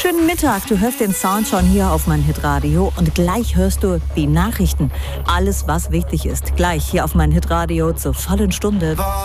Schönen Mittag, du hörst den Sound schon hier auf mein Hitradio und gleich hörst du die Nachrichten. Alles, was wichtig ist, gleich hier auf mein Hitradio zur vollen Stunde.